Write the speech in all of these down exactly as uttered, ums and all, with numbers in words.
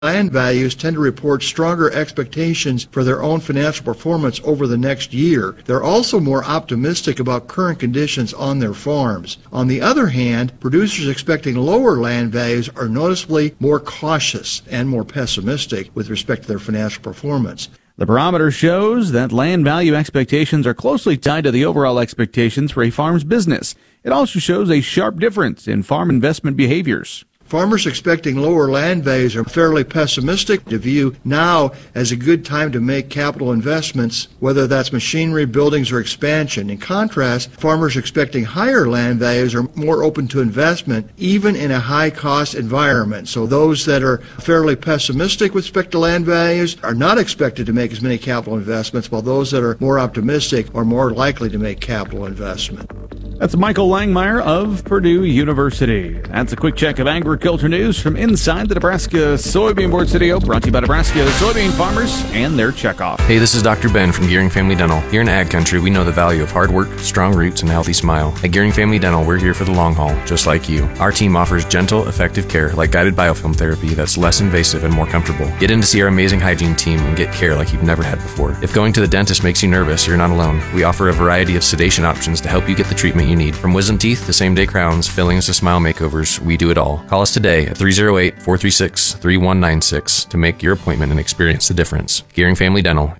Land values tend to report stronger expectations for their own financial performance over the next year. They're also more optimistic about current conditions on their farms. On the other hand, producers expecting lower land values are noticeably more cautious and more pessimistic with respect to their financial performance. The barometer shows that land value expectations are closely tied to the overall expectations for a farm's business. It also shows a sharp difference in farm investment behaviors. Farmers expecting lower land values are fairly pessimistic to view now as a good time to make capital investments, whether that's machinery, buildings, or expansion. In contrast, farmers expecting higher land values are more open to investment, even in a high-cost environment. So those that are fairly pessimistic with respect to land values are not expected to make as many capital investments, while those that are more optimistic are more likely to make capital investment. That's Michael Langmeyer of Purdue University. That's a quick check of agriculture news from inside the Nebraska Soybean Board Studio, brought to you by Nebraska soybean farmers and their checkoff. Hey, this is Doctor Ben from Gearing Family Dental. Here in Ag Country, we know the value of hard work, strong roots, and a healthy smile. At Gearing Family Dental, we're here for the long haul, just like you. Our team offers gentle, effective care like guided biofilm therapy that's less invasive and more comfortable. Get in to see our amazing hygiene team and get care like you've never had before. If going to the dentist makes you nervous, you're not alone. We offer a variety of sedation options to help you get the treatment you need. From wisdom teeth to same-day crowns, fillings to smile makeovers, we do it all. Call us today at three oh eight, four three six, three one nine six to make your appointment and experience the difference. Gearing Family Dental.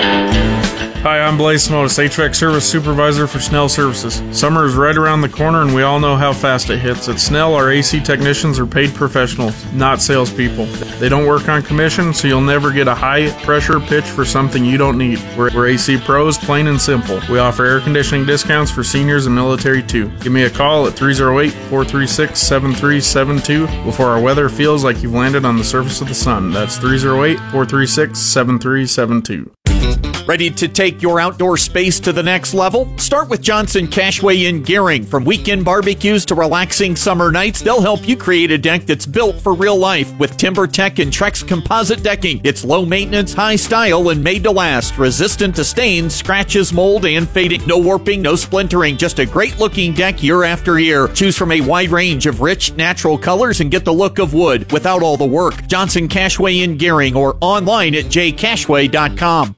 Hi, I'm Blaze Smotis, H V A C Service Supervisor for Snell Services. Summer is right around the corner and we all know how fast it hits. At Snell, our A C technicians are paid professionals, not salespeople. They don't work on commission, so you'll never get a high-pressure pitch for something you don't need. We're, we're A C pros, plain and simple. We offer air conditioning discounts for seniors and military too. Give me a call at three oh eight, four three six, seven three seven two before our weather feels like you've landed on the surface of the sun. That's three oh eight, four three six, seven three seven two. Ready to take your outdoor space to the next level? Start with Johnson Cashway in Gering. From weekend barbecues to relaxing summer nights, they'll help you create a deck that's built for real life with TimberTech and Trex composite decking. It's low maintenance, high style, and made to last. Resistant to stains, scratches, mold, and fading. No warping, no splintering. Just a great looking deck year after year. Choose from a wide range of rich, natural colors and get the look of wood without all the work. Johnson Cashway in Gering or online at j cashway dot com.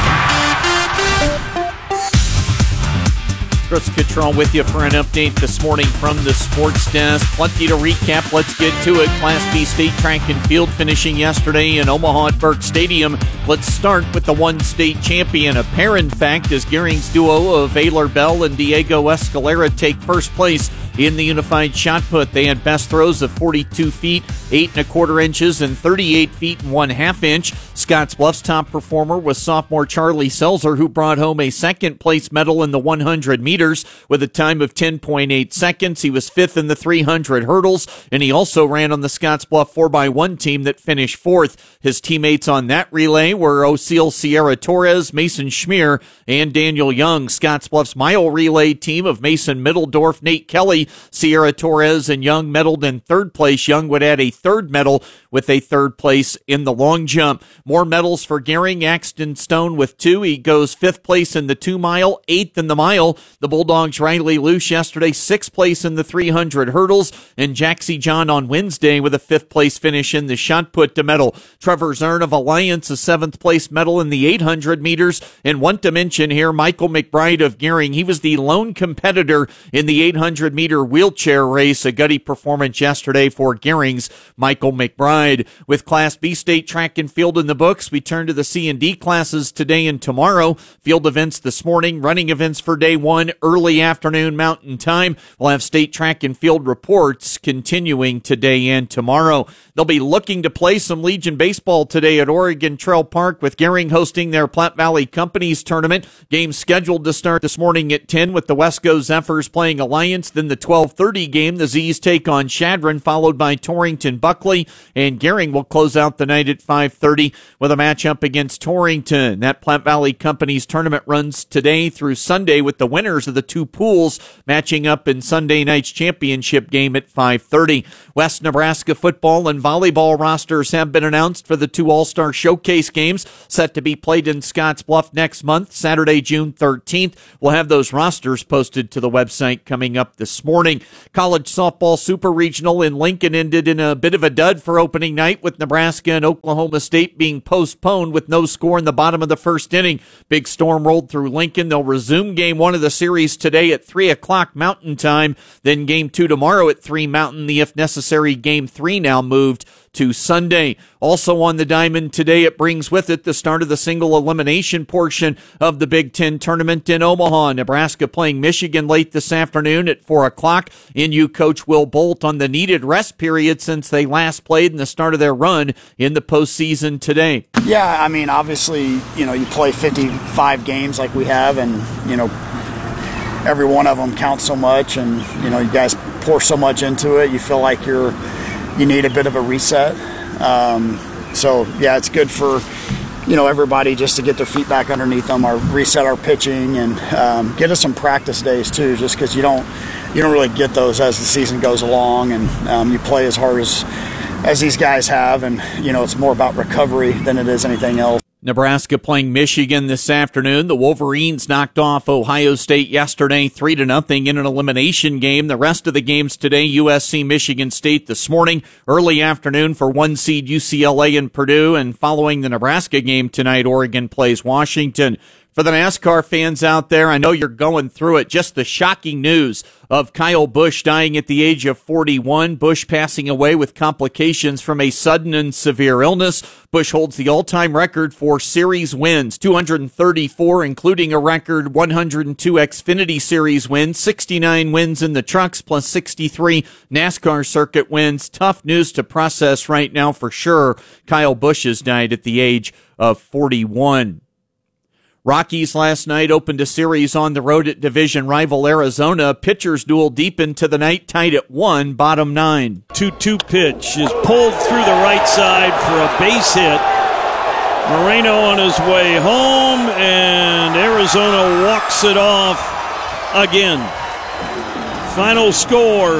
Chris Kittrell with you for an update this morning from the sports desk. Plenty to recap. Let's get to it. Class B State Track and Field finishing yesterday in Omaha at Burke Stadium. Let's start with the one state champion. A pair, in fact, as Gering's duo of Ayler Bell and Diego Escalera take first place in the unified shot put. They had best throws of forty-two feet, eight and a quarter inches, and thirty-eight feet and one half inch. Scotts Bluff's top performer was sophomore Charlie Selzer, who brought home a second place medal in the one hundred meters with a time of ten point eight seconds. He was fifth in the three hundred hurdles, and he also ran on the Scotts Bluff four by one team that finished fourth. His teammates on that relay were Osil Sierra Torres, Mason Schmier, and Daniel Young. Scotts Bluff's mile relay team of Mason Middledorf, Nate Kelly, Sierra Torres, and Young medaled in third place. Young would add a third medal with a third place in the long jump. More medals for Gering. Axton Stone with two. He goes fifth place in the two mile, eighth in the mile. The Bulldogs' Riley Luce yesterday, sixth place in the three hundred hurdles, and Jaxie John on Wednesday with a fifth place finish in the shot put to medal. Trevor Zern of Alliance, a seventh place medal in the eight hundred meters. And one to mention here, Michael McBride of Gering. He was the lone competitor in the eight hundred meter wheelchair race. A gutty performance yesterday for Gering's Michael McBride. With Class B State Track and Field in the books, we turn to the C and D classes today and tomorrow. Field events this morning, running events for day one, early afternoon Mountain Time. We'll have State Track and Field reports continuing today and tomorrow. They'll be looking to play some Legion baseball today at Oregon Trail Park, with Gering hosting their Platte Valley Companies tournament. Game scheduled to start this morning at ten with the Wesco Zephyrs playing Alliance. Then the twelve thirty game, the Z's take on Chadron, followed by Torrington Buckley. And Gering will close out the night at five thirty with a matchup against Torrington. That Platte Valley Companies tournament runs today through Sunday, with the winners of the two pools matching up in Sunday night's championship game at five thirty. West Nebraska football and volleyball rosters have been announced for the two All-Star Showcase games set to be played in Scotts Bluff next month, Saturday, June thirteenth. We'll have those rosters posted to the website coming up this morning. morning. College softball super regional in Lincoln ended in a bit of a dud for opening night, with Nebraska and Oklahoma State being postponed with no score in the bottom of the first inning. Big storm rolled through Lincoln. They'll resume game one of the series today at three o'clock Mountain Time. Then game two tomorrow at three Mountain. The if necessary game three now moved to Sunday. Also on the diamond today, it brings with it the start of the single elimination portion of the Big Ten tournament in Omaha. Nebraska playing Michigan late this afternoon at four o'clock. N U coach Will Bolt on the needed rest period since they last played in the start of their run in the postseason today. Yeah, I mean, obviously, you know, you play fifty-five games like we have, and, you know, every one of them counts so much, and, you know, you guys pour so much into it. You feel like you're you need a bit of a reset. Um, so, yeah, it's good for, you know, everybody just to get their feet back underneath them, or reset our pitching, and um, get us some practice days too, just because you don't you don't really get those as the season goes along, and um, you play as hard as as these guys have, and, you know, it's more about recovery than it is anything else. Nebraska playing Michigan this afternoon. The Wolverines knocked off Ohio State yesterday three to nothing in an elimination game. The rest of the games today, U S C, Michigan State this morning, early afternoon for one seed U C L A and Purdue, and following the Nebraska game tonight, Oregon plays Washington. For the NASCAR fans out there, I know you're going through it. Just the shocking news of Kyle Busch dying at the age of forty-one. Busch passing away with complications from a sudden and severe illness. Busch holds the all-time record for series wins, two hundred thirty-four, including a record one hundred two Xfinity Series wins, sixty-nine wins in the trucks, plus sixty-three NASCAR circuit wins. Tough news to process right now for sure. Kyle Busch has died at the age of forty-one. Rockies last night opened a series on the road at division rival Arizona. Pitchers duel deep into the night, tied at one, bottom nine. two two pitch is pulled through the right side for a base hit. Moreno on his way home, and Arizona walks it off again. Final score,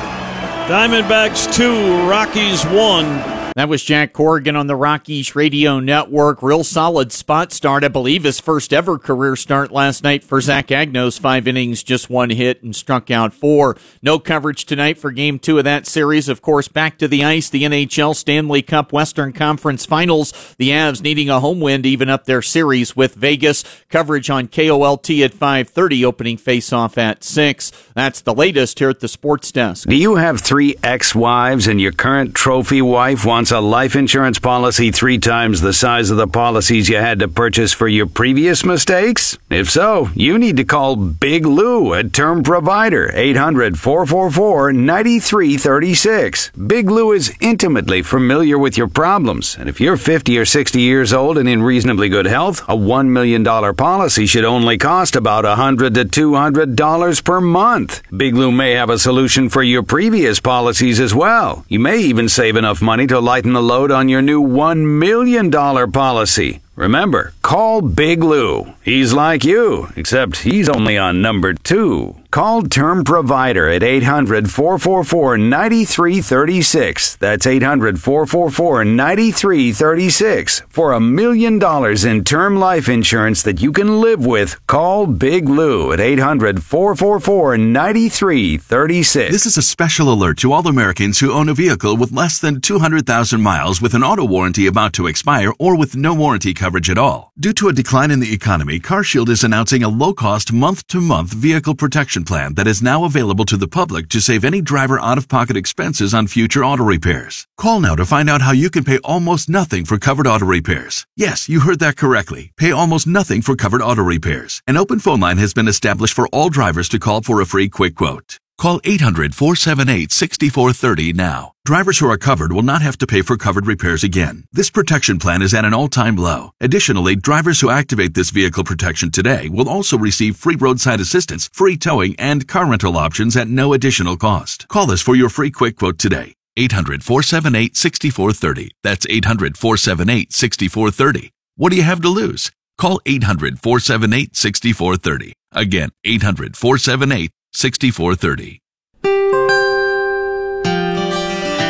Diamondbacks two, Rockies one. That was Jack Corrigan on the Rockies Radio Network. Real solid spot start. I believe his first ever career start last night for Zach Agnos. Five innings, just one hit, and struck out four. No coverage tonight for game two of that series. Of course, back to the ice, the N H L Stanley Cup Western Conference Finals. The Avs needing a home win to even up their series with Vegas. Coverage on K O L T at five thirty, opening face-off at six. That's the latest here at the Sports Desk. Do you have three ex-wives and your current trophy wife wants a life insurance policy three times the size of the policies you had to purchase for your previous mistakes? If so, you need to call Big Lou at Term Provider, eight hundred, four four four, nine three three six. Big Lou is intimately familiar with your problems, and if you're fifty or sixty years old and in reasonably good health, a one million dollars policy should only cost about one hundred to two hundred dollars per month. Big Lou may have a solution for your previous policies as well. You may even save enough money to lighten the load on your new one million dollars policy. Remember, call Big Lou. He's like you, except he's only on number two. Call Term Provider at eight hundred, four four four, nine three three six. That's eight hundred, four four four, nine three three six. For a million dollars in term life insurance that you can live with, call Big Lou at eight hundred, four four four, nine three three six. This is a special alert to all Americans who own a vehicle with less than two hundred thousand miles with an auto warranty about to expire or with no warranty coverage at all. Due to a decline in the economy, CarShield is announcing a low-cost month-to-month vehicle protection plan that is now available to the public to save any driver out-of-pocket expenses on future auto repairs. Call now to find out how you can pay almost nothing for covered auto repairs. Yes, you heard that correctly. Pay almost nothing for covered auto repairs. An open phone line has been established for all drivers to call for a free quick quote. Call eight hundred, four seven eight, six four three zero now. Drivers who are covered will not have to pay for covered repairs again. This protection plan is at an all-time low. Additionally, drivers who activate this vehicle protection today will also receive free roadside assistance, free towing, and car rental options at no additional cost. Call us for your free quick quote today. eight hundred, four seven eight, six four three zero. That's eight hundred, four seven eight, six four three zero. What do you have to lose? Call eight hundred, four seven eight, six four three zero. Again, eight hundred, four seven eight, six four three zero.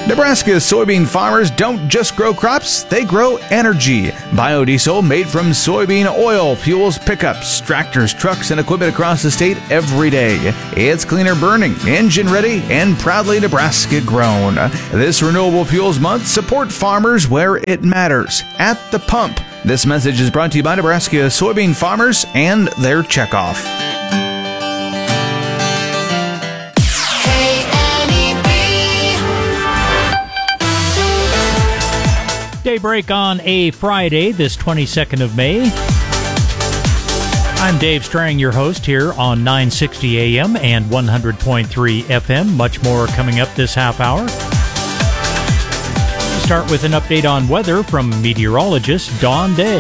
Nebraska soybean farmers don't just grow crops, they grow energy. Biodiesel made from soybean oil fuels pickups, tractors, trucks, and equipment across the state every day. It's cleaner burning, engine ready, and proudly Nebraska grown. This Renewable Fuels Month, support farmers where it matters, at the pump. This message is brought to you by Nebraska soybean farmers and their checkoff. Daybreak on a Friday, this twenty-second of May. I'm Dave Strang, your host here on nine sixty A M and one hundred point three F M. Much more coming up this half hour. We'll start with an update on weather from meteorologist Dawn Day.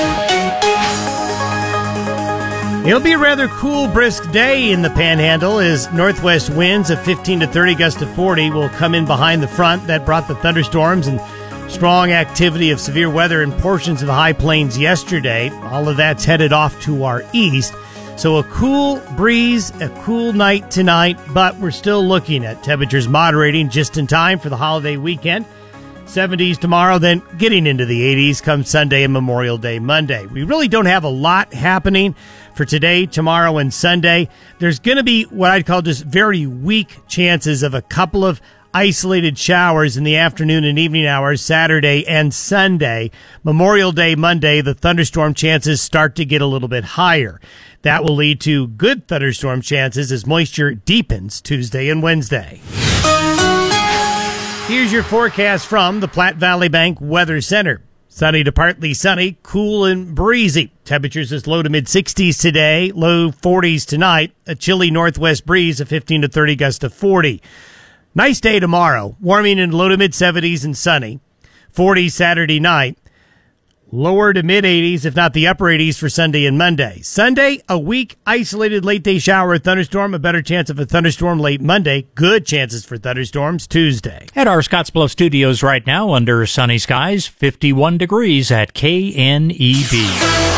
It'll be a rather cool, brisk day in the Panhandle as northwest winds of fifteen to thirty, gusts to forty will come in behind the front that brought the thunderstorms and strong activity of severe weather in portions of the high plains yesterday. All of that's headed off to our east. So a cool breeze, a cool night tonight, but we're still looking at temperatures moderating just in time for the holiday weekend. seventies tomorrow, then getting into the eighties come Sunday and Memorial Day Monday. We really don't have a lot happening for today, tomorrow, and Sunday. There's going to be what I'd call just very weak chances of a couple of isolated showers in the afternoon and evening hours Saturday and Sunday. Memorial Day Monday, the thunderstorm chances start to get a little bit higher. That will lead to good thunderstorm chances as moisture deepens Tuesday and Wednesday. Here's your forecast from the Platte Valley Bank Weather Center. Sunny to partly sunny, cool and breezy. Temperatures is low to mid sixties today, low forties tonight. A chilly northwest breeze of fifteen to thirty, gusts to forty. Nice day tomorrow, warming in low to mid seventies and sunny. forty Saturday night. Lower to mid eighties, if not the upper eighties for Sunday and Monday. Sunday, a weak, isolated late day shower or thunderstorm. A better chance of a thunderstorm late Monday. Good chances for thunderstorms Tuesday. At our Scottsbluff studios right now, under sunny skies, fifty-one degrees at K N E B.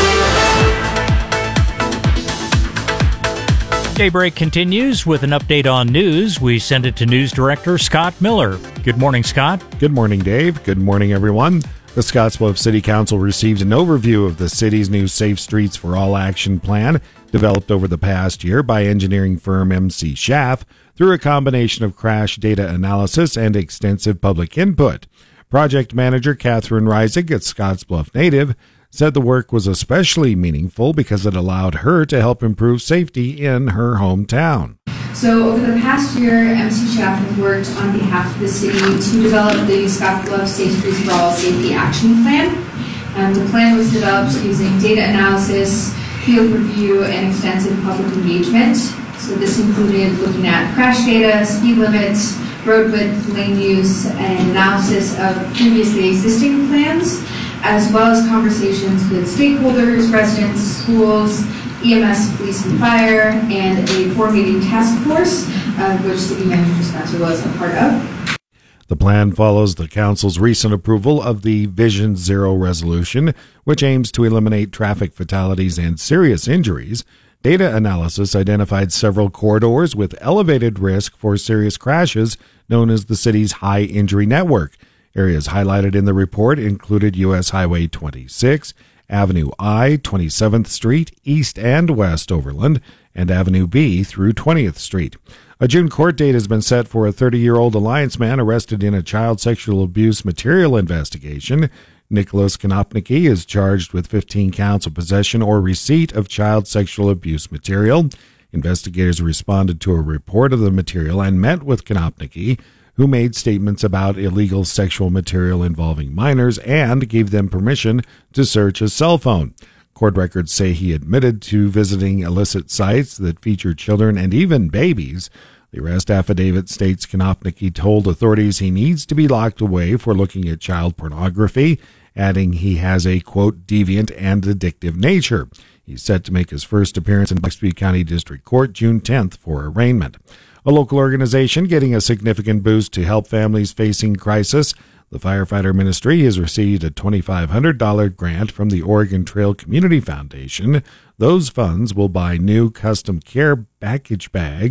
Daybreak continues with an update on news. We send it to News Director Scott Miller. Good morning, Scott. Good morning, Dave. Good morning, everyone. The Scottsbluff City Council received an overview of the city's new Safe Streets for All action plan, developed over the past year by engineering firm M C Schaff through a combination of crash data analysis and extensive public input. Project manager Catherine Reisig at Scottsbluff Native said the work was especially meaningful because it allowed her to help improve safety in her hometown. So over the past year, M C Schaff has worked on behalf of the city to develop the Scottsbluff Safe Streets for All Safety Action Plan. Um, the plan was developed using data analysis, field review, and extensive public engagement. So this included looking at crash data, speed limits, road width, lane use, and analysis of previously existing plans, as well as conversations with stakeholders, residents, schools, E M S, police and fire, and a four-meeting task force, uh, which City Manager Spencer was a part of. The plan follows the Council's recent approval of the Vision Zero resolution, which aims to eliminate traffic fatalities and serious injuries. Data analysis identified several corridors with elevated risk for serious crashes, known as the city's high injury network. Areas highlighted in the report included U S Highway twenty-six, Avenue I, twenty-seventh Street, East and West Overland, and Avenue B through twentieth Street. A June court date has been set for a thirty-year-old Alliance man arrested in a child sexual abuse material investigation. Nicholas Konopnicki is charged with fifteen counts of possession or receipt of child sexual abuse material. Investigators responded to a report of the material and met with Konopnicki, who made statements about illegal sexual material involving minors and gave them permission to search his cell phone. Court records say he admitted to visiting illicit sites that feature children and even babies. The arrest affidavit states Konopnicki told authorities he needs to be locked away for looking at child pornography, adding he has a, quote, deviant and addictive nature. He's set to make his first appearance in Bixby County District Court June tenth for arraignment. A local organization getting a significant boost to help families facing crisis. The Firefighter Ministry has received a twenty-five hundred dollars grant from the Oregon Trail Community Foundation. Those funds will buy new custom care package bags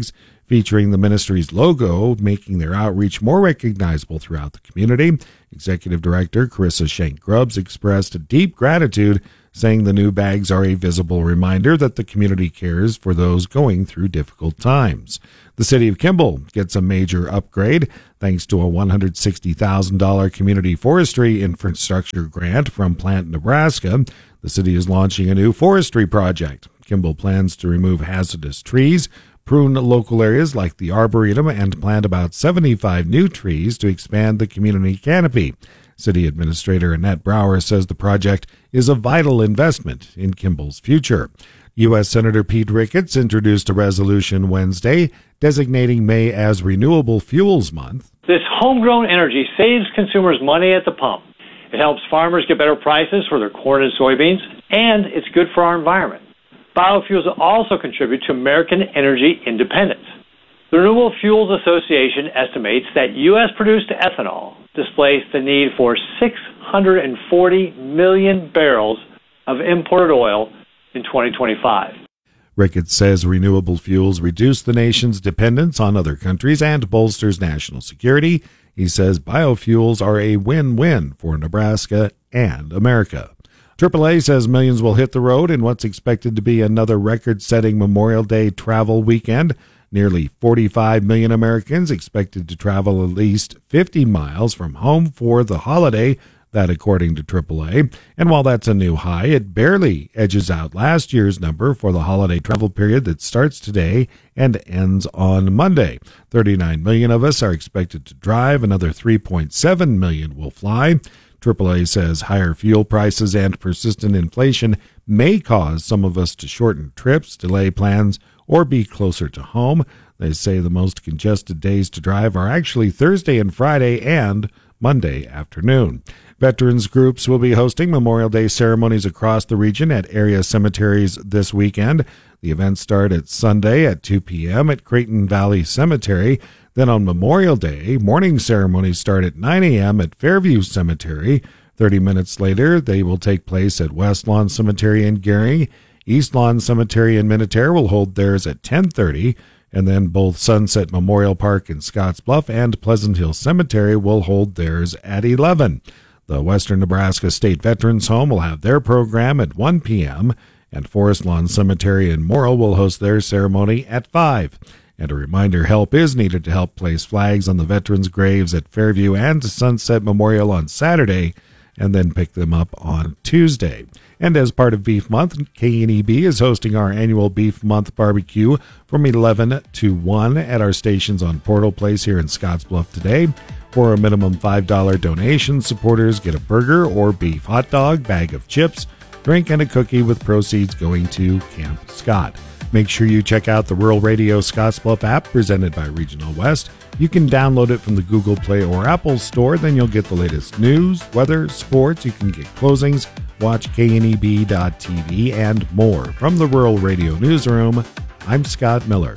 featuring the ministry's logo, making their outreach more recognizable throughout the community. Executive Director Carissa Shank-Grubbs expressed deep gratitude, saying the new bags are a visible reminder that the community cares for those going through difficult times. The city of Kimball gets a major upgrade thanks to a one hundred sixty thousand dollars community forestry infrastructure grant from Plant Nebraska. The city is launching a new forestry project. Kimball plans to remove hazardous trees, prune local areas like the Arboretum, and plant about seventy-five new trees to expand the community canopy. City Administrator Annette Brower says the project is a vital investment in Kimball's future. U S. Senator Pete Ricketts introduced a resolution Wednesday designating May as Renewable Fuels Month. This homegrown energy saves consumers money at the pump. It helps farmers get better prices for their corn and soybeans, and it's good for our environment. Biofuels also contribute to American energy independence. The Renewable Fuels Association estimates that U S-produced ethanol displaced the need for six hundred forty million barrels of imported oil in twenty twenty-five. Ricketts says renewable fuels reduce the nation's dependence on other countries and bolsters national security. He says biofuels are a win-win for Nebraska and America. triple A says millions will hit the road in what's expected to be another record-setting Memorial Day travel weekend. Nearly forty-five million Americans expected to travel at least fifty miles from home for the holiday, that according to triple A. And while that's a new high, it barely edges out last year's number for the holiday travel period that starts today and ends on Monday. thirty-nine million of us are expected to drive. Another three point seven million will fly. triple A says higher fuel prices and persistent inflation may cause some of us to shorten trips, delay plans, or be closer to home. They say the most congested days to drive are actually Thursday and Friday and Monday afternoon. Veterans groups will be hosting Memorial Day ceremonies across the region at area cemeteries this weekend. The events start at Sunday at two p.m. at Creighton Valley Cemetery. Then on Memorial Day, morning ceremonies start at nine a.m. at Fairview Cemetery. Thirty minutes later, they will take place at West Lawn Cemetery in Gering. East Lawn Cemetery in Minutair will hold theirs at ten thirty, and then both Sunset Memorial Park in Scottsbluff and Pleasant Hill Cemetery will hold theirs at eleven. The Western Nebraska State Veterans Home will have their program at one p.m., and Forest Lawn Cemetery in Morrill will host their ceremony at five. And a reminder, help is needed to help place flags on the veterans' graves at Fairview and Sunset Memorial on Saturday, and then pick them up on Tuesday. And as part of Beef Month, K N E B is hosting our annual Beef Month barbecue from eleven to one at our stations on Portal Place here in Scottsbluff today. For a minimum five dollars donation, supporters get a burger or beef hot dog, bag of chips, drink, and a cookie with proceeds going to Camp Scott. Make sure you check out the Rural Radio Scottsbluff app presented by Regional West. You can download it from the Google Play or Apple Store. Then you'll get the latest news, weather, sports. You can get closings, watch K N E B dot T V, and more. From the Rural Radio Newsroom, I'm Scott Miller.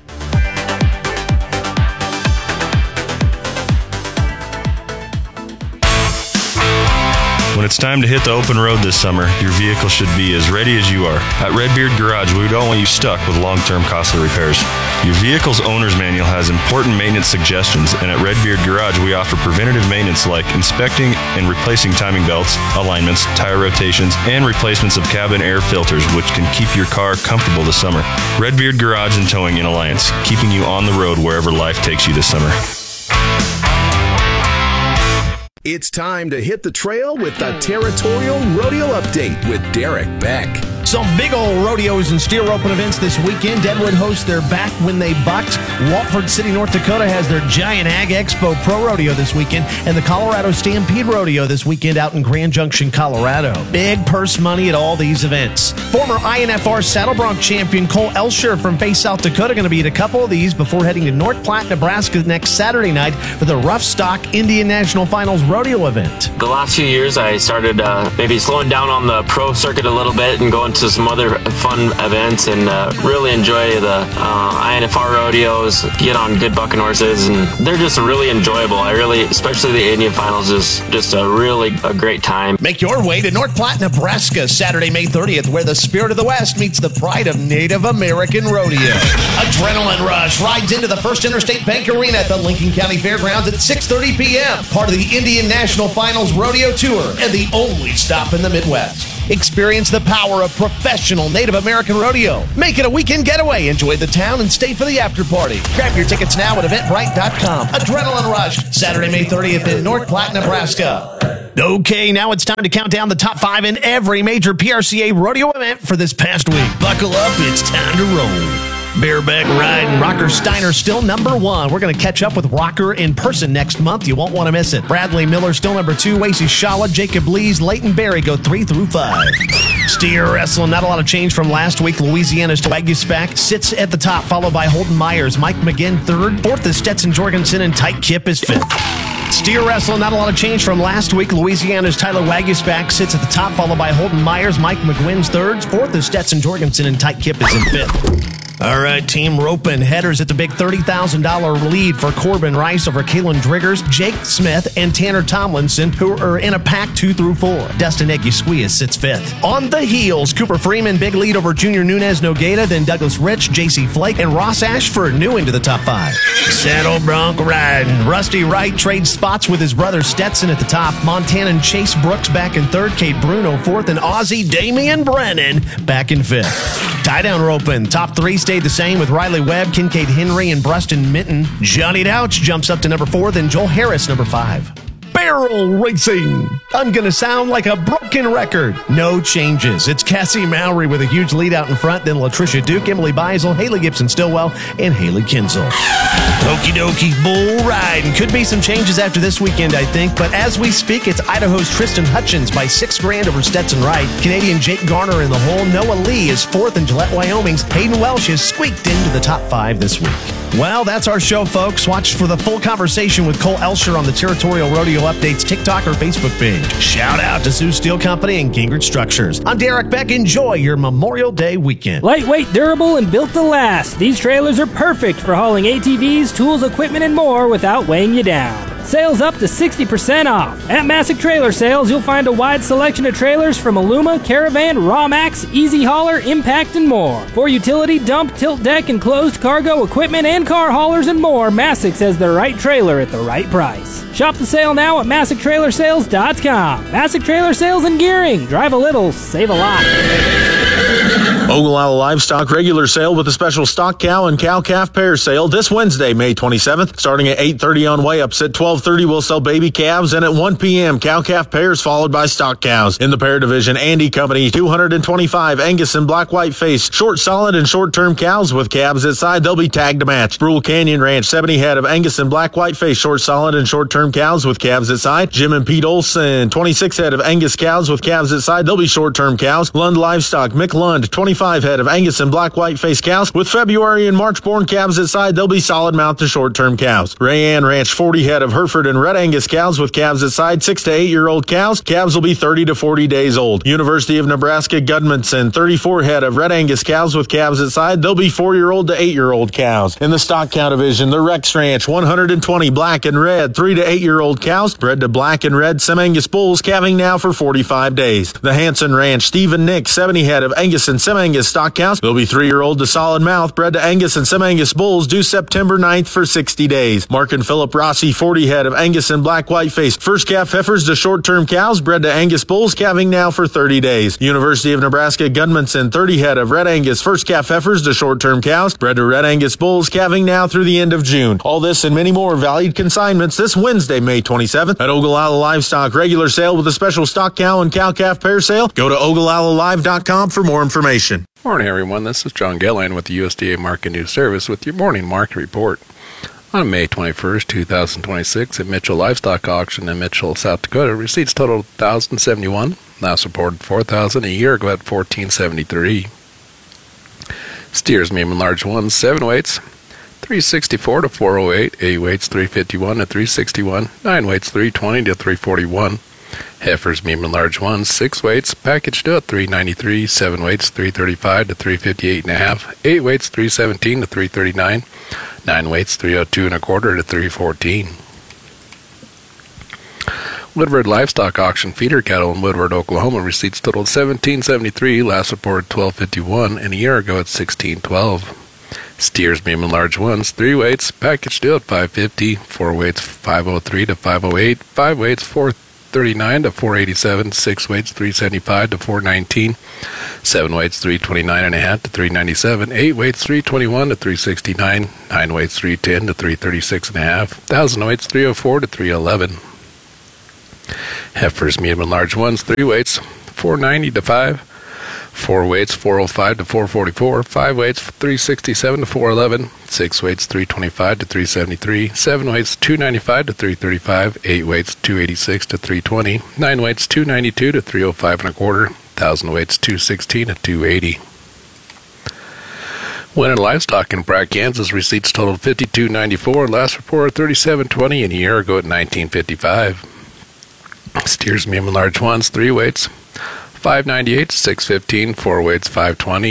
When it's time to hit the open road this summer, your vehicle should be as ready as you are. At Redbeard Garage, we don't want you stuck with long-term costly repairs. Your vehicle's owner's manual has important maintenance suggestions, and at Redbeard Garage, we offer preventative maintenance like inspecting and replacing timing belts, alignments, tire rotations, and replacements of cabin air filters, which can keep your car comfortable this summer. Redbeard Garage and Towing in Alliance, keeping you on the road wherever life takes you this summer. It's time to hit the trail with the Territorial Rodeo Update with Derek Beck. Some big old rodeos and steer open events this weekend. Deadwood hosts their Back When They Bucked. Walford City, North Dakota has their Giant Ag Expo Pro Rodeo this weekend. And the Colorado Stampede Rodeo this weekend out in Grand Junction, Colorado. Big purse money at all these events. Former I N F R Saddle Bronc champion Cole Elsher from Bay, South Dakota going to be at a couple of these before heading to North Platte, Nebraska next Saturday night for the Rough Stock Indian National Finals Rodeo event. The last few years I started uh, maybe slowing down on the pro circuit a little bit and going to to some other fun events and uh, really enjoy the uh, I N F R rodeos, get on good bucking horses, and they're just really enjoyable. I really, especially the Indian finals, is just a really a great time. Make your way to North Platte, Nebraska, Saturday, May thirtieth, where the spirit of the West meets the pride of Native American rodeo. Adrenaline Rush rides into the First Interstate Bank Arena at the Lincoln County Fairgrounds at six thirty p.m. Part of the Indian National Finals Rodeo Tour and the only stop in the Midwest. Experience the power of professional Native American rodeo. Make it a weekend getaway. Enjoy the town and stay for the after party. Grab your tickets now at eventbrite dot com. Adrenaline Rush, Saturday, May thirtieth in North Platte, Nebraska. Okay, now it's time to count down the top five in every major P R C A rodeo event for this past week. Buckle up, it's time to roll. Bareback riding Rocker Steiner still number one. We're going to catch up with Rocker in person next month. You won't want to miss it. Bradley Miller still number two. Wacy Shala, Jacob Lees, Leighton Berry go three through five. Steer wrestling, not a lot of change from last week. Louisiana's Wagyu Spack sits at the top, followed by Holden Myers. Mike McGinn third. Fourth is Stetson Jorgensen, and Tyke Kip is fifth. Steer wrestling, not a lot of change from last week. Louisiana's Tyler Waguspach sits at the top, followed by Holden Myers. Mike McGuinn's third. Fourth is Stetson Jorgensen, and Tyke Kip is in fifth. All right, team roping. Headers at the big thirty thousand dollars lead for Corbin Rice over Kalen Driggers, Jake Smith, and Tanner Tomlinson, who are in a pack two through four. Dustin Eguisquia sits fifth. On the heels, Cooper Freeman, big lead over Junior Nunez Nogueira, then Douglas Rich, J C Flake, and Ross Ashford new into the top five. Saddle Bronc riding. Rusty Wright trades spots with his brother Stetson at the top. Montanan Chase Brooks back in third, Kate Bruno fourth, and Aussie Damian Brennan back in fifth. Tie down roping. Top three stayed the same with Riley Webb, Kincaid Henry, and Bruston Minton. Johnny Douch jumps up to number four, then Joel Harris number five. Barrel racing. I'm going to sound like a broken record. No changes. It's Cassie Mowry with a huge lead out in front, then Latricia Duke, Emily Beisel, Haley Gibson-Stillwell, and Haley Kinzel. Okie dokie, bull riding. Could be some changes after this weekend, I think, but as we speak, it's Idaho's Tristan Hutchins by six grand over Stetson Wright. Canadian Jake Garner in the hole. Noah Lee is fourth, and Gillette, Wyoming's Hayden Welsh is squeaked into the top five this week. Well, that's our show, folks. Watch for the full conversation with Cole Elsher on the Territorial Rodeo Updates TikTok or Facebook page. Shout out to Sioux Steel Company and Gingrich Structures. I'm Derek Beck. Enjoy your Memorial Day weekend. Lightweight, durable, and built to last. These trailers are perfect for hauling A T Vs, tools, equipment, and more without weighing you down. Sales up to sixty percent off. At Massick Trailer Sales, you'll find a wide selection of trailers from Aluma, Caravan, Rawmax, Easy Hauler, Impact, and more. For utility, dump, tilt deck, and closed cargo equipment and car haulers and more, Massick's has the right trailer at the right price. Shop the sale now at Massick Trailer Sales dot com. Massick Trailer Sales and Gearing. Drive a little, save a lot. Ogallala Livestock regular sale with a special stock cow and cow-calf pair sale this Wednesday, May twenty-seventh. Starting at eight thirty on weigh-ups. At twelve thirty, we'll sell baby calves, and at one p.m., cow-calf pairs followed by stock cows. In the pair division, Andy Company, two hundred twenty-five Angus and black white face, short, solid, and short-term cows with calves at side. They'll be tagged to match. Brule Canyon Ranch, seventy head of Angus and black white face, short, solid, and short-term cows with calves at side. Jim and Pete Olson, twenty-six head of Angus cows with calves at side. They'll be short-term cows. Lund Livestock, Mick Lund, twenty-five head of Angus and black white face cows with February and March born calves at side. They'll be solid mount to short-term cows. Rayanne Ranch, forty head of Hereford and Red Angus cows with calves at side. Six to eight year old cows. Calves will be thirty to forty days old. University of Nebraska Gudmundson, thirty-four head of Red Angus cows with calves at side. They'll be four year old to eight year old cows. In the stock cow division, the Rex Ranch, one hundred twenty black and red, three to eight year old cows, bred to black and red Sem-Angus bulls, calving now for forty-five days. The Hanson Ranch, Stephen Nick, seventy head of Angus and Sem-Angus stock cows. They'll be three year old to solid mouth, bred to Angus and Sem-Angus bulls, due September ninth for sixty days. Mark and Philip Rossi, forty head of Angus and black white face, first calf heifers to short-term cows, bred to Angus bulls, calving now for thirty days. University of Nebraska Gudmundson, thirty head of Red Angus, first calf heifers to short-term cows, bred to Red Angus bulls, calving now through the end of June. All this and many more valued consignments this Wednesday, May twenty-seventh at Ogallala Livestock regular sale with a special stock cow and cow-calf pair sale. Go to ogallala live dot com for more information. Morning, everyone. This is John Gellan with the U S D A Market News Service with your morning market report. On May twenty-first, two thousand twenty-six, at Mitchell Livestock Auction in Mitchell, South Dakota, receipts totaled one thousand seventy-one. Last reported four thousand. A year ago at fourteen seventy-three. Steers, medium and large ones, seven weights, three sixty-four to four oh eight. Eight weights, three fifty-one to three sixty-one. Nine weights, three twenty to three forty-one. Heifers, medium and large ones, six weights, package still at three ninety-three, seven weights, three thirty-five to three fifty-eight and a half, eight weights, three seventeen to three thirty-nine, nine weights, three oh two and a quarter to three fourteen. Woodward Livestock Auction feeder cattle in Woodward, Oklahoma receipts totaled seventeen seventy-three, last report twelve fifty-one, and a year ago at sixteen twelve. Steers, medium and large ones, three weights, package deal at five fifty, four weights five oh three to five oh eight, five weights four thirty-nine to four eighty-seven, six weights three seventy-five to four nineteen, seven weights three twenty-nine and a half to three ninety-seven, eight weights three twenty-one to three sixty-nine, nine weights three ten to three thirty-six and a half, thousand weights three oh four to three eleven. Heifers, medium and large ones, three weights four ninety to five, four weights four oh five to four forty-four, five weights three sixty-seven to four eleven, six weights three twenty-five to three seventy-three, seven weights two ninety-five to three thirty-five, eight weights two eighty-six to three twenty, nine weights two ninety-two to three oh five and a quarter, thousand weights two sixteen to two eighty. Winter livestock in Pratt, Kansas receipts totaled fifty-two ninety-four, last report thirty-seven twenty, and a year ago at nineteen fifty-five. Steers, medium and large ones, three weights five ninety-eight, six fifteen, four weights five twenty,